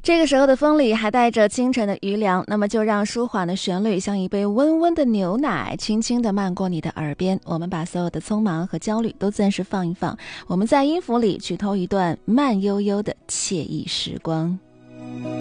这个时候的风里还带着清晨的余凉，那么就让舒缓的旋律像一杯温温的牛奶，轻轻地漫过你的耳边。我们把所有的匆忙和焦虑都暂时放一放，我们在音符里去偷一段慢悠悠的惬意时光。